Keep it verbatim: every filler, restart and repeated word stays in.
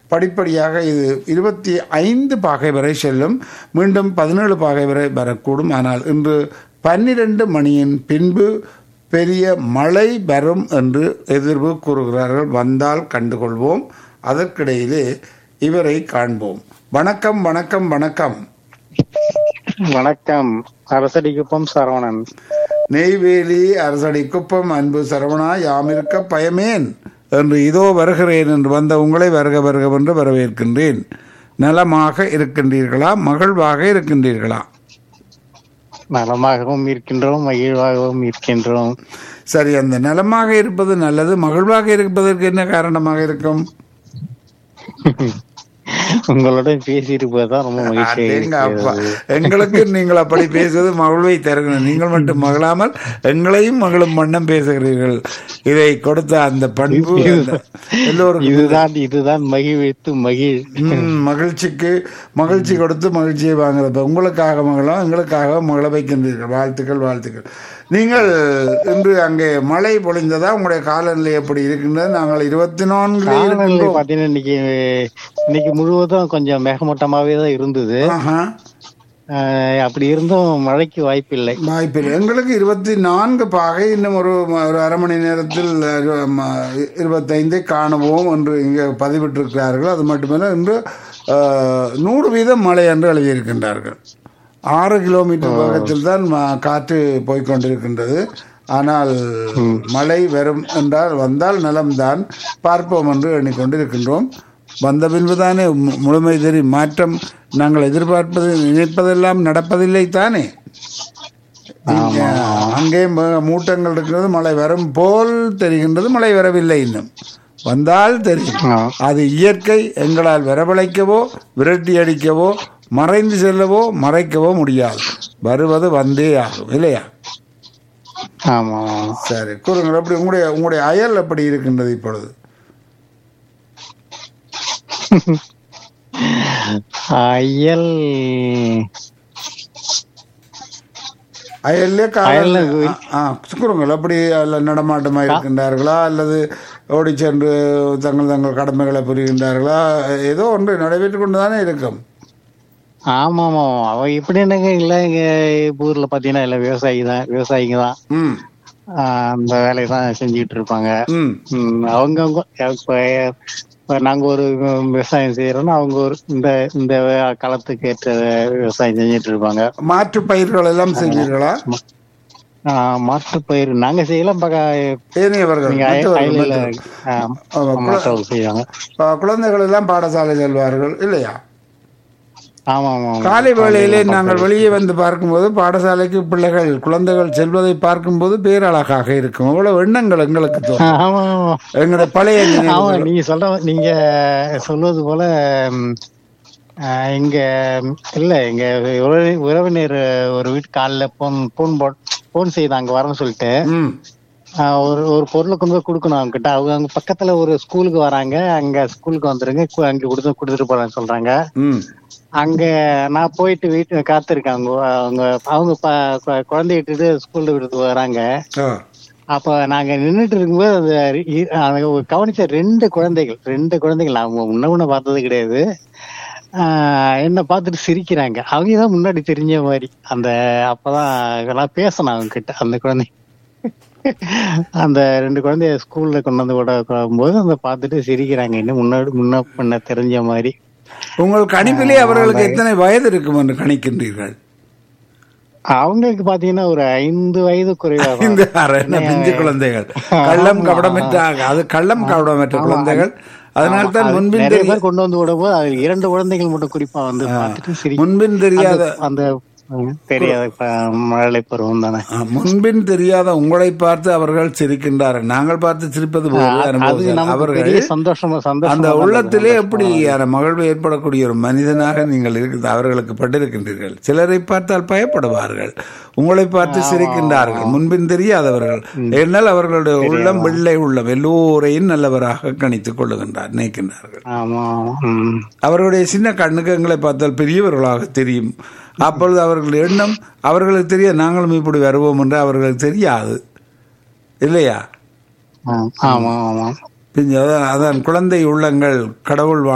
படிப்படியாக இது இருபத்தி ஐந்து பாகை வரை செல்லும், மீண்டும் பதினேழு பாகை வரை வரக்கூடும். ஆனால் இன்று பன்னிரண்டு மணியின் பின்பு பெரிய மழை வரும் என்று எதிர்வு கூறுகிறார்கள். வந்தால் கண்டுகொள்வோம். அதற்கிடையிலே இவரை காண்போம். வணக்கம் வணக்கம் வணக்கம். வணக்கம். அரசடி குப்பம் சரவணன். நெய்வேலி அரசடி குப்பம் அன்பு சரவணா, யாமிருக்க பயமேன் என்று இதோ வருகிறேன் என்று வந்த உங்களை வருக வருக என்று வரவேற்கின்றேன். நலமாக இருக்கின்றீர்களா? மகிழ்வாக இருக்கின்றீர்களா? நலமாகவும் இருக்கின்றோம், மகிழ்வாகவும் இருக்கின்றோம். சரி, அந்த நலமாக இருப்பது நல்லது. மகிழ்வாக இருப்பதற்கு என்ன காரணமாக இருக்கும்? உங்களுடன் பேசியிருப்பதுதான் ரொம்ப மகிழ்ச்சியாக. எங்களுக்கு நீங்கள் அப்படி பேசுவது மகிழ்வை தருகிறேன். நீங்கள் மட்டும் மகிழாமல் எங்களையும் மகிழும் வண்ணம் பேசுகிறீர்கள். இதை கொடுத்த அந்த பண்பு எல்லோருக்கும் இதுதான் இதுதான் மகிழ்வித்து மகிழ் மகிழ்ச்சிக்கு மகிழ்ச்சி கொடுத்து மகிழ்ச்சியை வாங்குறது. உங்களுக்காக மகிழும், எங்களுக்காக மகிழ வைக்கின்றீர்கள். வாழ்த்துக்கள் வாழ்த்துக்கள். நீங்கள் இன்று அங்கே மழை பொழிந்ததா? உங்களுடைய காலநிலை எப்படி இருக்கின்றது? நாங்கள் இருபத்தி நான்கு பாத்தீங்கன்னா இன்னைக்கு இன்னைக்கு முழுவதும் கொஞ்சம் மேகமூட்டமாவே தான் இருந்தது. அப்படி இருந்தும் மழைக்கு வாய்ப்பில்லை வாய்ப்பில்லை எங்களுக்கு இருபத்தி நான்கு பாகை. இன்னும் ஒரு ஒரு அரை மணி நேரத்தில் இருபத்தைந்தை காணுவோம் என்று இங்கே பதிவிட்டிருக்கிறார்கள். அது மட்டுமல்ல, இன்று நூறு வீதம் மழை என்று எழுதியிருக்கின்றார்கள். ஆறு கிலோமீட்டர் வேகத்தில் தான் காற்று போய்கொண்டிருக்கின்றது. ஆனால் மழை வரும் என்றால் வந்தால் நலம்தான். பார்ப்போம் என்று எண்ணிக்கொண்டிருக்கின்றோம். வந்த பின்புதானே முழுமை தெரியும். மாற்றம் நாங்கள் எதிர்பார்ப்பது நினைப்பதெல்லாம் நடப்பதில்லை தானே. அங்கே மூட்டங்கள் இருக்கிறது, மழை வரும் போல் தெரிகின்றது, மழை வரவில்லை. இன்னும் வந்தால் தெரியும். அது இயற்கை. எங்களால் வரவழைக்கவோ விரட்டி அடிக்கவோ மறைந்து செல்லவோ மறைக்கவோ முடியாது. வருவது வந்தே ஆகும், இல்லையா? ஆமா. சரி, கூறுங்கள். அப்படி உங்களுடைய உங்களுடைய அயல் எப்படி இருக்கின்றது இப்பொழுது? அயல் அயல்ல கூறுங்கள். அப்படி நடமாட்டமா இருக்கின்றார்களா அல்லது ஓடி சென்று தங்கள் தங்கள் கடமைகளை புரிகின்றார்களா? ஏதோ ஒன்று நடைபெற்றுக் கொண்டுதானே இருக்கும். ஆமா ஆமா. அவ இப்படி என்னங்க இல்ல, எங்க ஊர்ல பாத்தீங்கன்னா இல்ல விவசாயி தான் விவசாயிங்க தான் அந்த வேலையை தான் செஞ்சுட்டு இருப்பாங்க. அவங்க நாங்க ஒரு விவசாயம் செய்யறோம்னா அவங்க ஒரு இந்த இந்த காலத்துக்கு ஏற்ற விவசாயம் செஞ்சுட்டு இருப்பாங்க. மாற்று பயிர்கள் எல்லாம் செஞ்சீர்களா? மாற்று பயிர் நாங்க செய்யலாம். குழந்தைகள் எல்லாம் பாடசாலை செல்வார்கள், இல்லையா? ஆமா ஆமா. காலை வேளையிலே நாங்கள் வெளியே வந்து பார்க்கும்போது பாடசாலைக்கு பிள்ளைகள் குழந்தைகள் செல்வதை பார்க்கும்போது பேரழகாக இருக்கும். அவ்வளவு எண்ணங்கள் எங்களுக்கு தோணும். எங்களுடைய பழைய நீங்க சொல்ற நீங்க சொல்வது போல இங்க இல்ல, எங்க உறவினர் ஒரு வீட்டு காலில் போன் போன் போன் செய்து அங்க வரணும்னு சொல்லிட்டு ஒரு ஒரு பொருளை கொண்டு போய் கொடுக்கணும் அவங்க கிட்ட. அவங்க அங்க பக்கத்துல ஒரு ஸ்கூலுக்கு வராங்க. அங்க ஸ்கூலுக்கு வந்துருங்க, அங்க கொடுத்து கொடுத்துட்டு போறான்னு சொல்றாங்க. அங்க நான் போயிட்டு வீட்டு காத்திருக்கேன். அவங்க அவங்க அவங்க குழந்தைகிட்டு ஸ்கூல்ல விட்டு வராங்க. அப்ப நாங்க நின்றுட்டு இருக்கும்போது அது கவனிச்ச ரெண்டு குழந்தைகள் ரெண்டு குழந்தைகள் அவங்க முன்ன முன்ன பார்த்தது கிடையாது. ஆஹ் என்ன பார்த்துட்டு சிரிக்கிறாங்க. அவங்கதான் முன்னாடி தெரிஞ்ச மாதிரி. அந்த அப்பதான் இதெல்லாம் பேசணும் அவங்க கிட்ட. அந்த குழந்தை அந்த ரெண்டு குழந்தைய ஸ்கூல்ல கொண்டு வந்து விட போது அந்த பார்த்துட்டு சிரிக்கிறாங்க. இன்னும் முன்னாடி முன்ன பண்ண தெரிஞ்ச மாதிரி. உங்கள் கணிப்பிலே அவர்களுக்கு எத்தனை வயது இருக்கும் என்று கணிக்கின்றீர்கள்? அவங்களுக்கு பாத்தீங்கன்னா ஒரு ஐந்து வயது குறைவாக. பிஞ்சு குழந்தைகள், கள்ளம் கபடமற்ற அது கள்ளம் கபடமற்ற குழந்தைகள். அதனால தான் முன்பின் பேர் கொண்டு வந்து விடும்போது அது இரண்டு குழந்தைகள் மட்டும் குறிப்பா வந்து பார்த்துட்டு முன்பின் தெரியாத அந்த தெரியாத மழலை பருவம் தானே. முன்பின் தெரியாத உங்களை பார்த்து அவர்கள் சிரிக்கின்றார்கள். நாங்கள் பார்த்து சிரிப்பது அவர்கள் சந்தோஷமா சந்தோஷம். அந்த உள்ளத்திலே எப்படி மகிழ்வு ஏற்படக்கூடிய ஒரு மனிதனாக நீங்கள் இருக்கு அவர்களுக்கு பட்டிருக்கின்றீர்கள். சிலரை பார்த்தால் பயப்படுவார்கள், உங்களை பார்த்து சிரிக்கின்றார்கள். முன்பின் தெரியாதவர்கள். என்னால் அவர்களுடைய உள்ளம் வெள்ளை உள்ளம் எல்லோரையும் நல்லவராக கணித்துக் கொள்ளுகின்றார் நினைக்கின்றார்கள். அவர்களுடைய சின்ன கண்ணுக்கு எங்களை பார்த்தால் பெரியவர்களாக தெரியும். அப்பொழுது அவர்கள் எண்ணம் அவர்களுக்கு தெரிய நாங்களும் இப்படி வருவோம் என்று அவர்களுக்கு தெரியாது, இல்லையா? ஆமா ஆமா. அதான் குழந்தை உள்ளங்கள் கடவுள்